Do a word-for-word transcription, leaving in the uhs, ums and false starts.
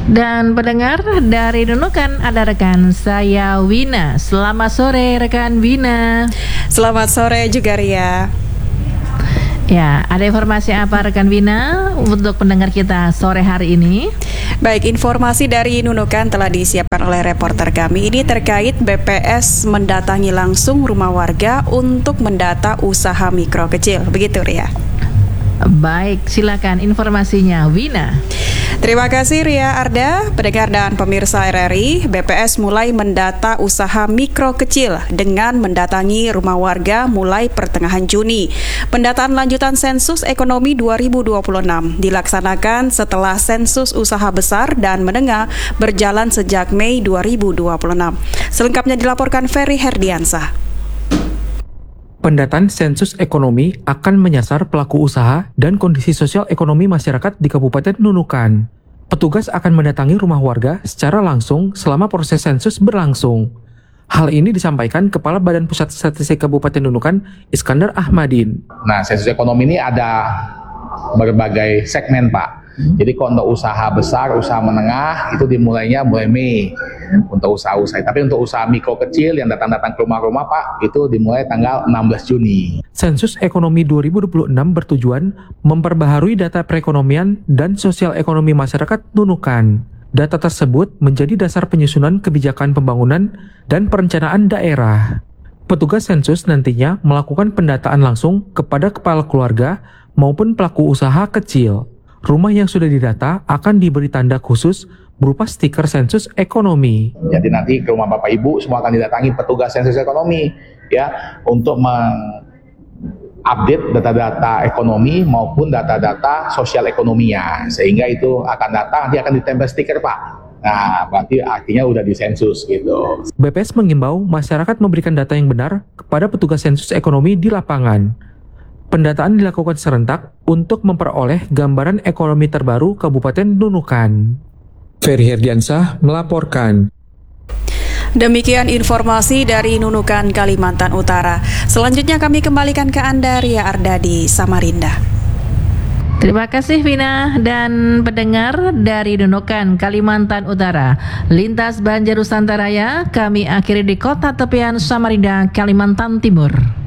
Dan pendengar dari Nunukan ada rekan saya Wina. Selamat sore rekan Wina. Selamat sore juga Ria. Ya, ada informasi apa rekan Wina untuk pendengar kita sore hari ini? Baik, informasi dari Nunukan telah disiapkan oleh reporter kami. Ini terkait B P S mendatangi langsung rumah warga untuk mendata usaha mikro kecil. Begitu Ria. Baik, silakan informasinya Wina. Terima kasih Ria Arda, pendengar dan pemirsa R R I. B P S mulai mendata usaha mikro kecil dengan mendatangi rumah warga mulai pertengahan Juni. Pendataan lanjutan sensus ekonomi dua ribu dua puluh enam dilaksanakan setelah sensus usaha besar dan menengah berjalan sejak Mei dua ribu dua puluh enam. Selengkapnya dilaporkan Ferry Herdiansah. Pendataan sensus ekonomi akan menyasar pelaku usaha dan kondisi sosial ekonomi masyarakat di Kabupaten Nunukan. Petugas akan mendatangi rumah warga secara langsung selama proses sensus berlangsung. Hal ini disampaikan Kepala Badan Pusat Statistik Kabupaten Nunukan, Iskandar Ahmadin. Nah, sensus ekonomi ini ada berbagai segmen, Pak. Jadi kalau untuk usaha besar, usaha menengah, itu dimulainya mulai Mei untuk usaha-usaha. Tapi untuk usaha mikro kecil yang datang-datang ke rumah-rumah, Pak, itu dimulai tanggal enam belas Juni. Sensus ekonomi dua ribu dua puluh enam bertujuan memperbaharui data perekonomian dan sosial ekonomi masyarakat Nunukan. Data tersebut menjadi dasar penyusunan kebijakan pembangunan dan perencanaan daerah. Petugas sensus nantinya melakukan pendataan langsung kepada kepala keluarga maupun pelaku usaha kecil. Rumah yang sudah didata akan diberi tanda khusus berupa stiker sensus ekonomi. Jadi nanti ke rumah Bapak Ibu semua akan didatangi petugas sensus ekonomi ya untuk mengupdate data-data ekonomi maupun data-data sosial ekonominya, sehingga itu akan datang nanti akan ditempel stiker, Pak. Nah, berarti artinya udah disensus gitu. B P S mengimbau masyarakat memberikan data yang benar kepada petugas sensus ekonomi di lapangan. Pendataan dilakukan serentak untuk memperoleh gambaran ekonomi terbaru Kabupaten Nunukan. Ferry Herdiansah melaporkan. Demikian informasi dari Nunukan, Kalimantan Utara. Selanjutnya kami kembalikan ke Anda, Ria Arda di Samarinda. Terima kasih Vina dan pendengar dari Nunukan, Kalimantan Utara. Lintas Banjar Nusantara, kami akhiri di kota tepian Samarinda, Kalimantan Timur.